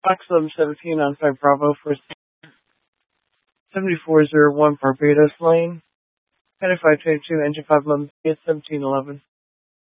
Fox 1117 on 5 Bravo for 7401 Barbados Lane. Headed 522, engine 511, 1711.